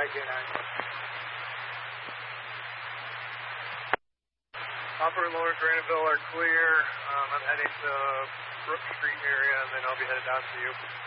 J9. Upper and Lower Graniteville are clear. I'm heading to Brook Street area, and then I'll be headed down to you.